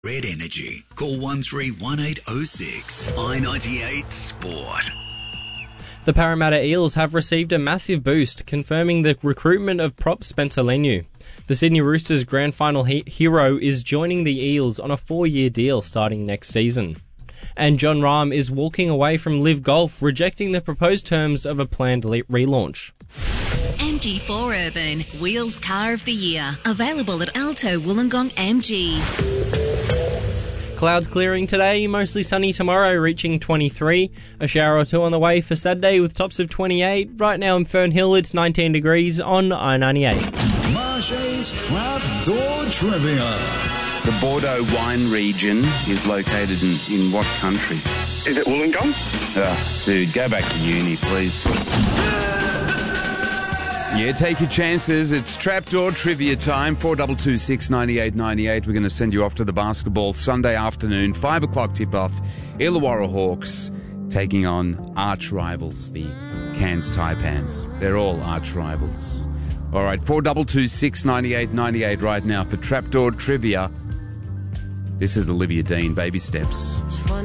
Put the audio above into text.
Red Energy. Call 131806. I98 Sport. The Parramatta Eels have received a massive boost, confirming the recruitment of prop Spencer Leniu. The Sydney Roosters grand final hero is joining the Eels on a 4-year deal starting next season. And John Rahm is walking away from Live Golf, rejecting the proposed terms of a planned relaunch. MG4 Urban, Wheels Car of the Year. Available at Alto Wollongong MG. Clouds clearing today, mostly sunny tomorrow, reaching 23. A shower or two on the way for Saturday with tops of 28. Right now in Fern Hill, it's 19 degrees on I98. Marche's Trapdoor Trivia. The Bordeaux wine region is located in what country? Is it Wollongong? Dude, go back to uni, please. Yeah, take your chances. It's Trapdoor Trivia time. 4226 98 98. We're going to send you off to the basketball Sunday afternoon, 5 o'clock tip-off. Illawarra Hawks taking on arch rivals, the Cairns Taipans. They're all arch rivals. All right, 4226 98 98 right now for Trapdoor Trivia. This is Olivia Dean, Baby Steps.